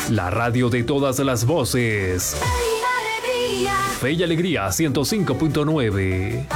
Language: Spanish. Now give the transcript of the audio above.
La radio de todas las voces. Fe y Alegría 105.9.